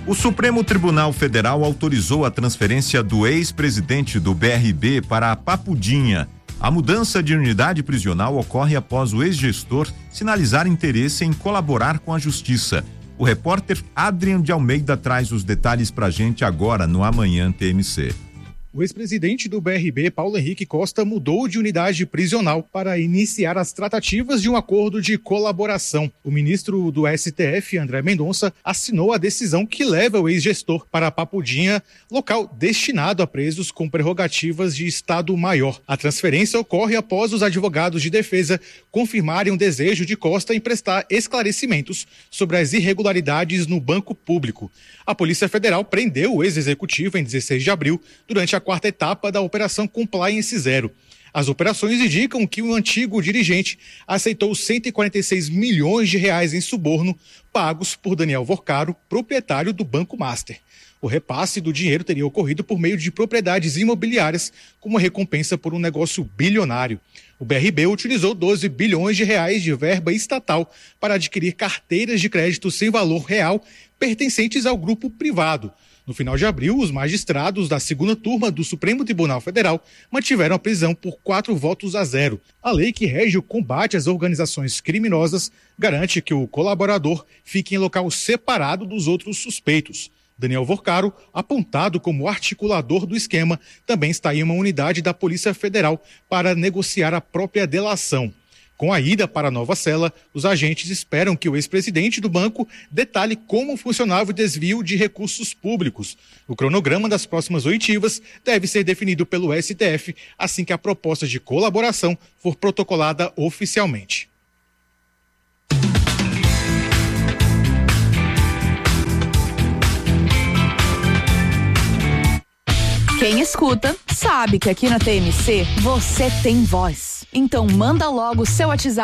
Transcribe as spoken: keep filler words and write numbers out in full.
O Supremo Tribunal Federal autorizou a transferência do ex-presidente do B R B para a Papudinha. A mudança de unidade prisional ocorre após o ex-gestor sinalizar interesse em colaborar com a justiça. O repórter Adrian de Almeida traz os detalhes pra gente agora no Amanhã T M C. O ex-presidente do B R B, Paulo Henrique Costa, mudou de unidade prisional para iniciar as tratativas de um acordo de colaboração. O ministro do S T F, André Mendonça, assinou a decisão que leva o ex-gestor para a Papudinha, local destinado a presos com prerrogativas de Estado Maior. A transferência ocorre após os advogados de defesa confirmarem o desejo de Costa em prestar esclarecimentos sobre as irregularidades no banco público. A Polícia Federal prendeu o ex-executivo em dezesseis de abril, durante a quarta etapa da Operação Compliance Zero. As operações indicam que o antigo dirigente aceitou cento e quarenta e seis milhões de reais em suborno pagos por Daniel Vorcaro, proprietário do Banco Master. O repasse do dinheiro teria ocorrido por meio de propriedades imobiliárias como recompensa por um negócio bilionário. O B R B utilizou doze bilhões de reais de verba estatal para adquirir carteiras de crédito sem valor real pertencentes ao grupo privado. No final de abril, os magistrados da segunda turma do Supremo Tribunal Federal mantiveram a prisão por quatro votos a zero. A lei que rege o combate às organizações criminosas garante que o colaborador fique em local separado dos outros suspeitos. Daniel Vorcaro, apontado como articulador do esquema, também está em uma unidade da Polícia Federal para negociar a própria delação. Com a ida para a nova cela, os agentes esperam que o ex-presidente do banco detalhe como funcionava o desvio de recursos públicos. O cronograma das próximas oitivas deve ser definido pelo S T F assim que a proposta de colaboração for protocolada oficialmente. Quem escuta sabe que aqui na T M C você tem voz. Então manda logo o seu WhatsApp